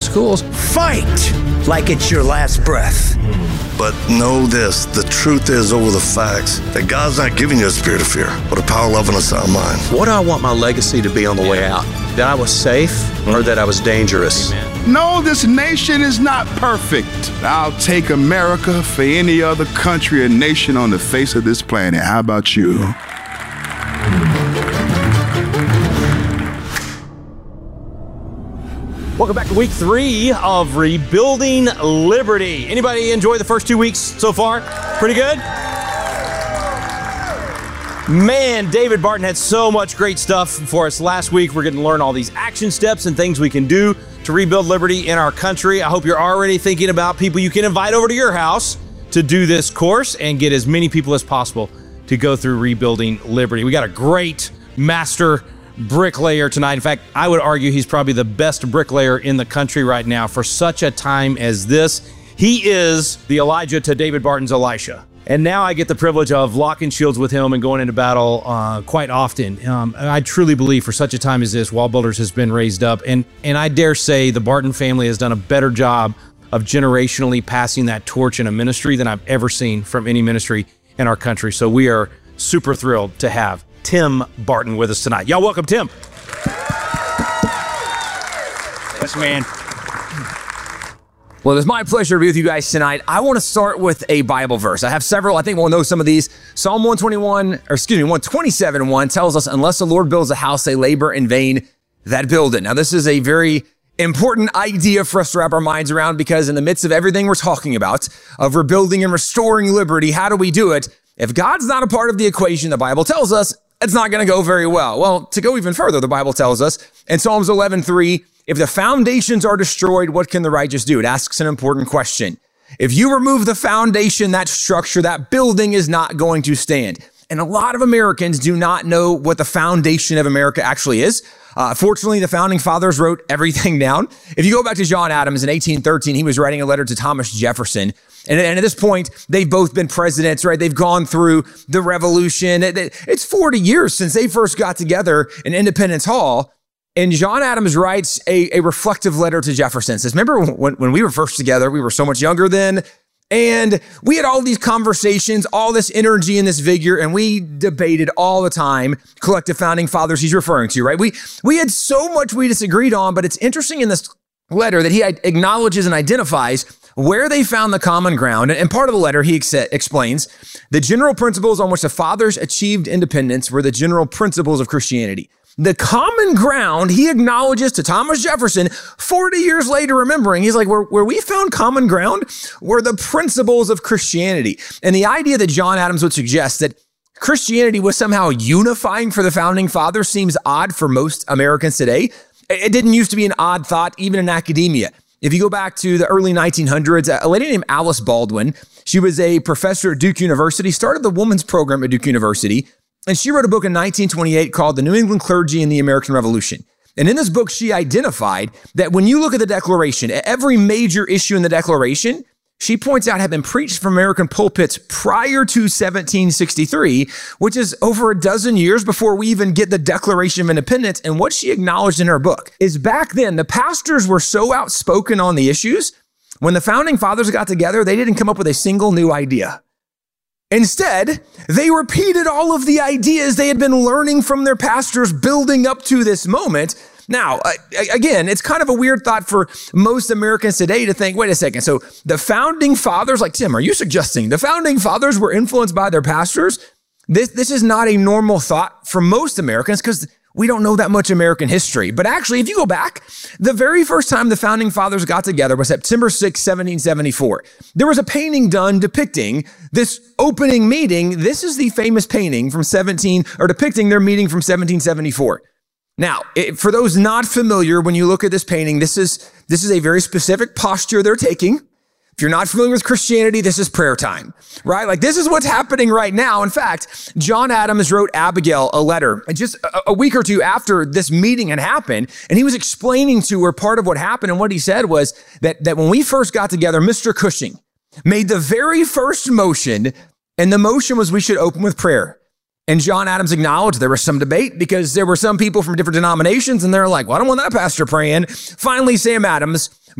schools. Fight like it's your last breath. But know this, the truth is over the facts that God's not giving you a spirit of fear, but a power, love, and a sound mind. What do I want my legacy to be on the way out? That I was safe or that I was dangerous? No, this nation is not perfect. I'll take America for any other country or nation on the face of this planet. How about you? Welcome back to week 3 of Rebuilding Liberty. Anybody enjoy the first 2 weeks so far? Pretty good? Man, David Barton had so much great stuff for us last week. We're going to learn all these action steps and things we can do to rebuild liberty in our country. I hope you're already thinking about people you can invite over to your house to do this course and get as many people as possible to go through Rebuilding Liberty. We got a great master bricklayer tonight. In fact, I would argue he's probably the best bricklayer in the country right now for such a time as this. He is the Elijah to David Barton's Elisha. And now I get the privilege of locking shields with him and going into battle quite often. I truly believe for such a time as this, Wall Builders has been raised up. And I dare say the Barton family has done a better job of generationally passing that torch in a ministry than I've ever seen from any ministry in our country. So we are super thrilled to have Tim Barton with us tonight. Y'all welcome Tim. Yes, man. Well, it's my pleasure to be with you guys tonight. I want to start with a Bible verse. I have several. I think we'll know some of these. Psalm 127:1 tells us, unless the Lord builds a house, they labor in vain that build it. Now, this is a very important idea for us to wrap our minds around, because in the midst of everything we're talking about, of rebuilding and restoring liberty, how do we do it? If God's not a part of the equation, the Bible tells us it's not going to go very well. Well, to go even further, the Bible tells us in Psalms 11:3, if the foundations are destroyed, what can the righteous do? It asks an important question. If you remove the foundation, that structure, that building is not going to stand. And a lot of Americans do not know what the foundation of America actually is. Fortunately, the founding fathers wrote everything down. If you go back to John Adams in 1813, he was writing a letter to Thomas Jefferson. And at this point, they've both been presidents, right? They've gone through the revolution. It's 40 years since they first got together in Independence Hall. And John Adams writes a reflective letter to Jefferson. Says, remember when we were first together, we were so much younger then. And we had all these conversations, all this energy and this vigor, and we debated all the time. Collective founding fathers he's referring to, right? We had so much we disagreed on, but it's interesting in this letter that he acknowledges and identifies where they found the common ground. And part of the letter, he explains, the general principles on which the fathers achieved independence were the general principles of Christianity. The common ground, he acknowledges to Thomas Jefferson 40 years later, remembering, he's like, where we found common ground were the principles of Christianity. And the idea that John Adams would suggest that Christianity was somehow unifying for the founding fathers seems odd for most Americans today. It didn't used to be an odd thought, even in academia. If you go back to the early 1900s, a lady named Alice Baldwin, she was a professor at Duke University, started the women's program at Duke University, and she wrote a book in 1928 called The New England Clergy and the American Revolution. And in this book, she identified that when you look at the Declaration, every major issue in the Declaration, she points out had been preached from American pulpits prior to 1763, which is over a dozen years before we even get the Declaration of Independence. And what she acknowledged in her book is back then, the pastors were so outspoken on the issues, when the founding fathers got together, they didn't come up with a single new idea. Instead, they repeated all of the ideas they had been learning from their pastors building up to this moment. Now, again, it's kind of a weird thought for most Americans today to think, wait a second, so the founding fathers, like Tim, are you suggesting the founding fathers were influenced by their pastors? This is not a normal thought for most Americans because we don't know that much American history. But actually, if you go back, the very first time the founding fathers got together was September 6, 1774. There was a painting done depicting this opening meeting. This is the famous painting from depicting their meeting from 1774. Now, for those not familiar, when you look at this painting, this is a very specific posture they're taking. If you're not familiar with Christianity, this is prayer time, right? Like this is what's happening right now. In fact, John Adams wrote Abigail a letter just a week or two after this meeting had happened. And he was explaining to her part of what happened. And what he said was that when we first got together, Mr. Cushing made the very first motion. And the motion was we should open with prayer. And John Adams acknowledged there was some debate because there were some people from different denominations and they're like, well, I don't want that pastor praying. Finally, Sam Adams